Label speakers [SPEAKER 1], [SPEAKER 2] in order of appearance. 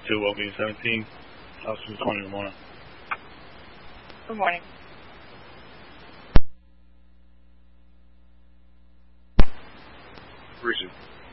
[SPEAKER 1] 2, Wellbeing 17. Officer 20 in the morning.
[SPEAKER 2] Good morning.
[SPEAKER 1] Richard.